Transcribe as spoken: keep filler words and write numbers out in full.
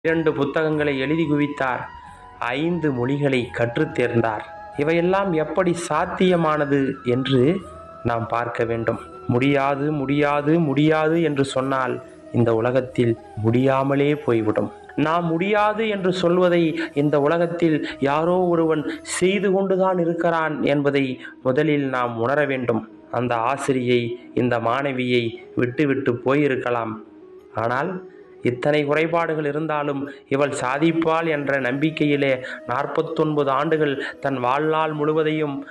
இரண்டு புத்தகங்களை எழுதி குவித்தார். ஐந்து மொழிகளை கற்றுத் தேர்ந்தார். இவையெல்லாம் எப்படி சாத்தியமானது என்று நாம் பார்க்க வேண்டும். முடியாது முடியாது முடியாது என்று சொன்னால் இந்த உலகத்தில் முடியாமலே போய்விடும். நாம் முடியாது என்று சொல்வதை இந்த உலகத்தில் யாரோ ஒருவன் செய்து கொண்டுதான் இருக்கிறான் என்பதை முதலில் நாம் உணர வேண்டும். அந்த ஆசிரியை இந்த மாணவியை விட்டுவிட்டு போயிருக்கலாம். ஆனால் இத்தனை குறைபாடுகள் இருந்தாலும் இவள் சாதிப்பாள் என்ற நம்பிக்கையிலே நாற்பத்தொன்பது ஆண்டுகள் தன் வாழ்நாள் முழுவதையும்